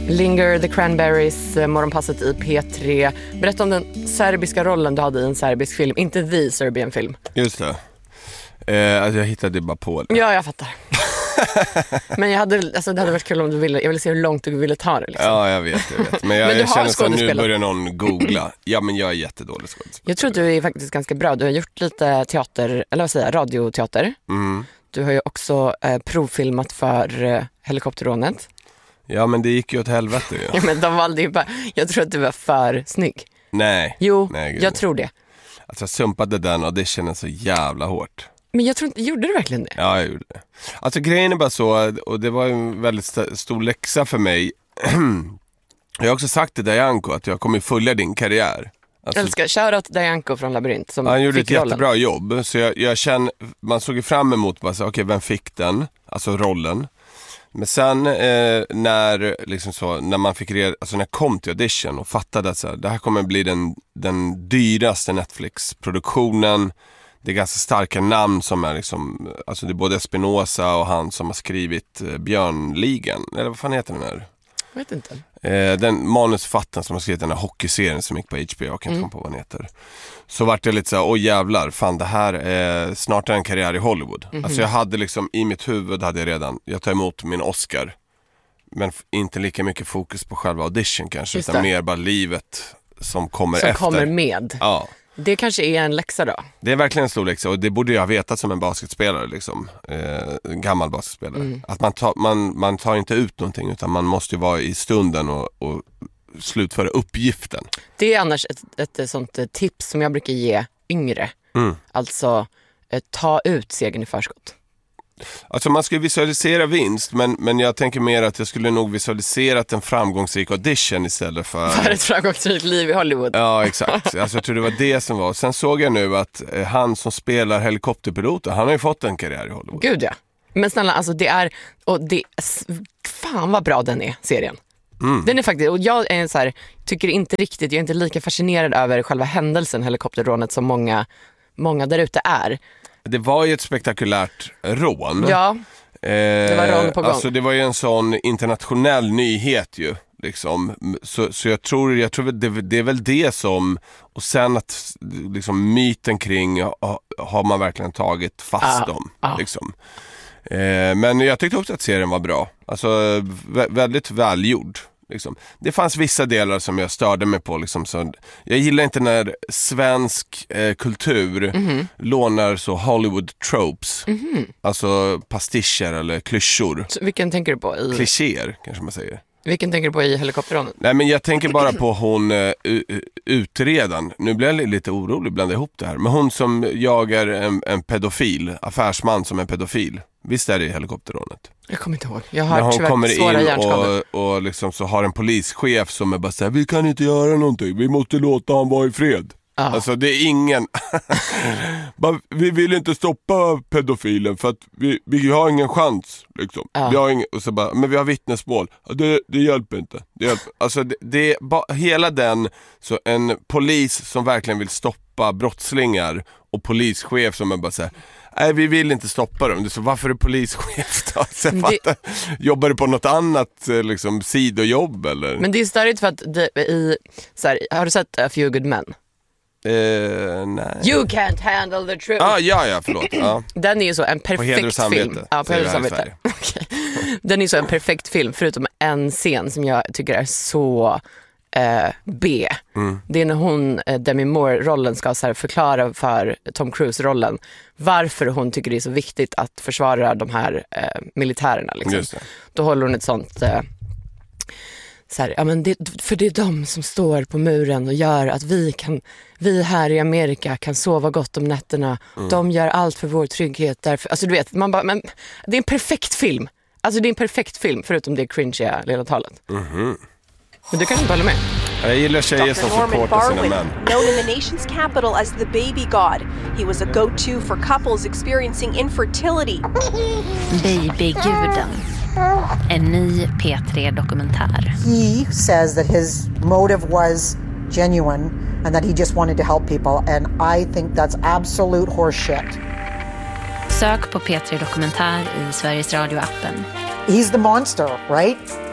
Linger, The Cranberries, morgonpasset i P3. Berätta om den serbiska rollen du hade i en serbisk film, inte The Serbian film. Just det. Alltså jag hittade bara på det. Ja, jag fattar. Men det hade varit kul om du ville. Jag ville se hur långt du ville ta det liksom. Ja, jag vet. Men jag känner så att nu börjar någon googla. Ja, men jag är jättedålig skådespelare. Jag tror att du är faktiskt ganska bra. Du har gjort lite teater, eller vad säger jag, radioteater. Du har ju också provfilmat för helikopterrånet. Ja, men det gick ju åt helvete. Ja, men de valde ju bara, jag tror att du var för snygg. Nej. Jo, nej, jag tror det. Alltså jag sumpade den och det kändes så jävla hårt. Men jag tror inte, gjorde du verkligen det? Ja, jag gjorde det. Alltså grejen är bara så, och det var en väldigt stor läxa för mig. Jag har också sagt till Dajanko att jag kommer följa din karriär. Alltså, älskar, shoutout Dajanko från Labyrint som han gjorde fick ett rollen. jättebra jobb. Så jag känner, man såg ju fram emot bara, okej, vem fick den? Alltså rollen. Men sen när liksom så, när man fick alltså när jag kom till audition och fattade att så här, det här kommer bli den dyraste Netflix-produktionen. Det är ganska starka namn som är liksom, alltså det är både Espinosa och han som har skrivit Björnligan, eller vad fan heter den här? Jag vet inte. Den manusfattaren som har skrivit den här hockeyserien som gick på HBO, jag kan inte komma på vad den heter. Så vart det lite så här, åh jävlar, fan det här snart är en karriär i Hollywood. Alltså jag hade liksom, i mitt huvud hade jag redan, jag tar emot min Oscar. Men inte lika mycket fokus på själva audition kanske, utan mer bara livet som kommer efter. Som kommer med. Ja. Det kanske är en läxa då. Det är verkligen en stor läxa och det borde jag ha vetat som en basketspelare liksom. En gammal basketspelare. Att man tar inte ut någonting utan man måste ju vara i stunden och slutföra uppgiften. Det är annars ett sånt tips som jag brukar ge yngre. Alltså ta ut segern i förskott. Alltså man ska visualisera vinst, men jag tänker mer att jag skulle nog visualiserat en framgångsrik audition istället för ett framgångsrikt liv i Hollywood. Ja, exakt. Alltså jag tror det var det som var. Sen såg jag nu att han som spelar helikopterpilot, han har ju fått en karriär i Hollywood. Gud ja. Men snälla, alltså fan vad bra den är, serien. Den är faktiskt, och jag är så här, tycker inte riktigt, jag är inte lika fascinerad över själva händelsen helikopterrånet som många där ute är. Det var ju ett spektakulärt rån. Ja, det var rån på gång. Alltså det var ju en sån internationell nyhet ju. Liksom. Så jag tror det är väl det som, och sen att liksom, myten kring har man verkligen tagit fast dem. Liksom. Men jag tyckte också att serien var bra. Alltså väldigt välgjord. Liksom. Det fanns vissa delar som jag störde mig på liksom, så jag gillar inte när svensk kultur lånar så Hollywood tropes, alltså pastischer eller klyschor. Så vilken tänker du på? Klichéer kanske man säger. Vilken tänker du på i helikopterrånet? Nej, men jag tänker bara på hon utredaren. Nu blir jag lite orolig, blanda ihop det här. Men hon som jagar en pedofil, affärsman som en pedofil. Visst är det i helikopterrånet? Jag kommer inte ihåg. Jag har tyvärr svåra hjärnskador. Och liksom så har en polischef som är bara så här, vi kan inte göra någonting. Vi måste låta han vara i fred. Alltså det är ingen vi vill inte stoppa pedofilen för att vi har ingen chans liksom. Vi har ingen, och så bara, men vi har vittnesmål. Det hjälper inte. Alltså det hela den, så en polis som verkligen vill stoppa brottslingar och polischef som är bara så här, nej, vi vill inte stoppa dem. Så varför är polischef då? Jobbar du på något annat liksom, sidojobb eller? Men det är störigt för att har du sett A Few Good Men? Nej. You can't handle the truth. Ja, förlåt. Ja. Den är ju så en perfekt film. Ja, på heder och samvete. Okay. Den är så en perfekt film förutom en scen som jag tycker är så B. Det är när hon, Demi Moore-rollen, ska så här förklara för Tom Cruise-rollen varför hon tycker det är så viktigt att försvara de här militärerna. Liksom. Då håller hon ett sånt så här, ja, men för det är de som står på muren och gör att vi här i Amerika kan sova gott om nätterna. De gör allt för vår trygghet. Därför, alltså du vet, man bara, men det är en perfekt film. Alltså det är en perfekt film förutom det cringiga lilla talet. Men du kan inte hålla med. Jag gillar tjejer som supportar sina män. Known in the nation's capital as the baby god, he was a go-to for couples experiencing infertility. Babyguden. En ny P3-dokumentär. He says that his motive was genuine and that he just wanted to help people, and I think that's absolute horseshit. Sök på P3 Dokumentär i Sveriges Radio-appen. He's the monster, right?